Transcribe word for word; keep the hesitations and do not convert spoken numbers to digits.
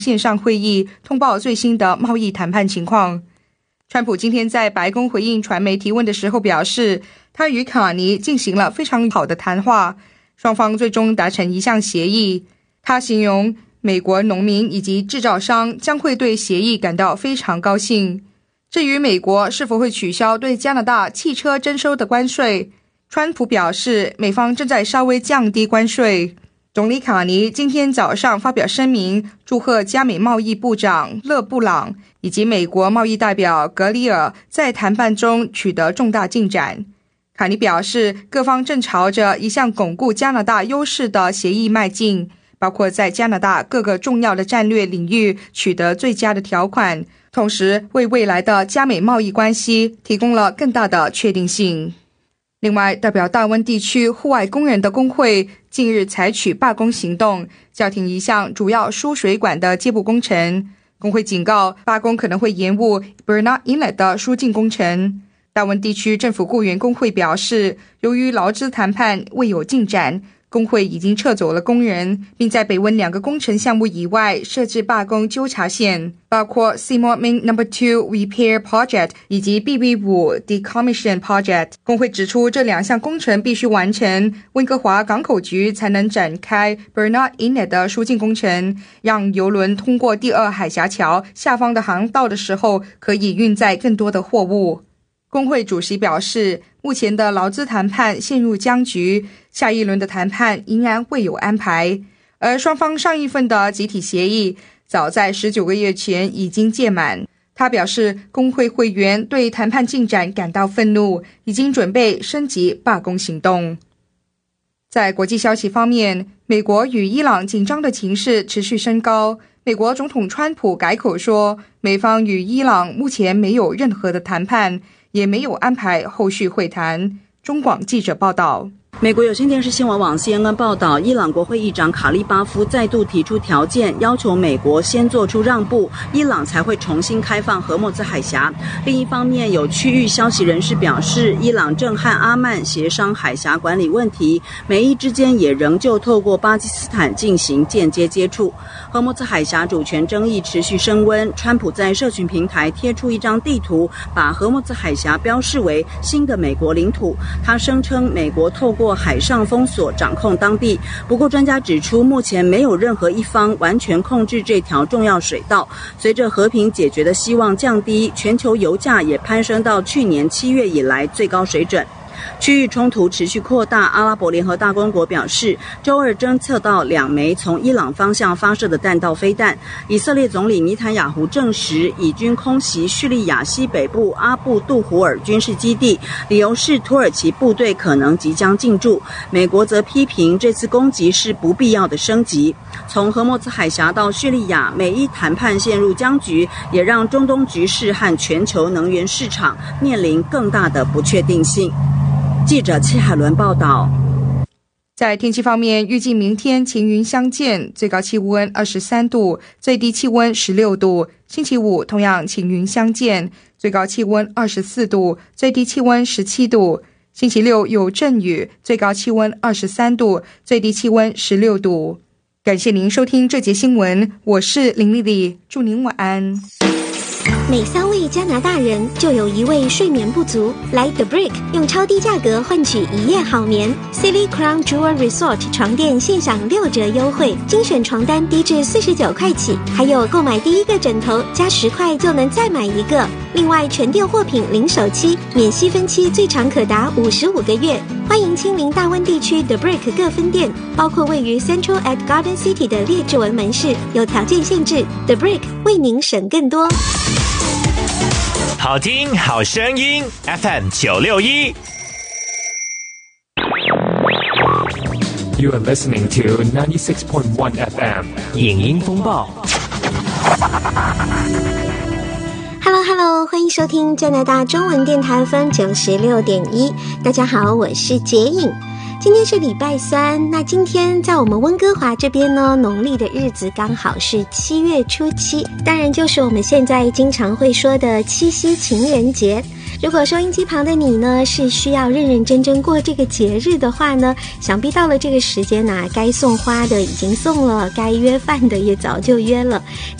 线上会议通报最新的贸易谈判情况。川普今天在白宫回应传媒提问的时候表示，他与卡尼进行了非常好的谈话，双方最终达成一项协议。他形容美国农民以及制造商将会对协议感到非常高兴。至于美国是否会取消对加拿大汽车征收的关税，川普表示美方正在稍微降低关税。总理卡尼今天早上发表声明，祝贺加美贸易部长勒布朗以及美国贸易代表格里尔在谈判中取得重大进展。卡尼表示，各方正朝着一项巩固加拿大优势的协议迈进，包括在加拿大各个重要的战略领域取得最佳的条款，同时为未来的加美贸易关系提供了更大的确定性。另外，代表大温地区户外工人的工会近日采取罢工行动，叫停一项主要输水管的接驳工程。工会警告，罢工可能会延误 Burnett Inlet 的输进工程。大温地区政府雇员工会表示，由于劳资谈判未有进展，工会已经撤走了工人，并在北温两个工程项目以外设置罢工纠察线，包括 Seymour Main Number Two Repair Project 以及 B B 五 Decommission Project。工会指出，这两项工程必须完成，温哥华港口局才能展开 Burnett Inlet 的输进工程，让邮轮通过第二海峡桥下方的航道的时候，可以运载更多的货物。工会主席表示，目前的劳资谈判陷入僵局，下一轮的谈判仍然未有安排，而双方上一份的集体协议早在十九个月前已经届满。他表示，工会会员对谈判进展感到愤怒，已经准备升级罢工行动。在国际消息方面，美国与伊朗紧张的情势持续升高。美国总统川普改口说，美方与伊朗目前没有任何的谈判，也没有安排后续会谈。中广记者报道。 美国有线电视新闻网 C N N 报道，伊朗国会议长卡利巴夫再度提出条件，要求美国先做出让步，伊朗才会重新开放荷默兹海峡。另一方面，有区域消息人士表示，伊朗正和阿曼协商海峡管理问题，美伊之间也仍旧透过巴基斯坦进行间接接触。荷默兹海峡主权争议持续升温，川普在社群平台贴出一张地图，把荷默兹海峡标示为新的美国领土。他声称美国透过海上封锁掌控当地，不过专家指出，目前没有任何一方完全控制这条重要水道。随着和平解决的希望降低，全球油价也攀升到去年七月以来最高水准。区域冲突持续扩大，阿拉伯联合大公国表示，周二侦测到两枚从伊朗方向发射的弹道飞弹。以色列总理尼坦雅胡证实，以军空袭叙利亚西北部阿布杜胡尔军事基地，理由是土耳其部队可能即将进驻。美国则批评这次攻击是不必要的升级。从荷默兹海峡到叙利亚，美伊谈判陷入僵局，也让中东局势和全球能源市场面临更大的不确定性。记者戚海伦报道。 在天气方面，预计明天晴云相间，最高气温二十三度，最低气温十六度。星期五同样晴云相间，最高气温二十四度，最低气温十七度。星期六有阵雨，最高气温二十三度，最低气温十六度。感谢您收听这节新闻，我是林丽丽，祝您晚安。 每三位加拿大人就有一位睡眠不足，来 The Brick 用超低价格换取一夜好眠。Silly Crown Jewel Resort 床垫现享六折优惠，精选床单低至四十九块起，还有购买第一个枕头加十块就能再买一个。另外全店货品零首期，免息分期，最长可达五十五个月。欢迎亲临大温地区 The Brick 各分店，包括位于 Central at Garden City 的列治文门市，有条件限制。The Brick 为您省更多。 好听好声音 F M 九六一。 You are listening to ninety-six point one F M 影音风暴。 Hello Hello， 欢迎收听加拿大中文电台 F M 九十六点一。大家好，我是洁颖。今天是礼拜三，那今天在我们温哥华这边呢，农历的日子刚好是七月初七，当然就是我们现在经常会说的七夕情人节。 如果收音机旁的你呢是需要认认真真过这个节日的话呢，想必到了这个时间啊，该送花的已经送了，该约饭的也早就约了。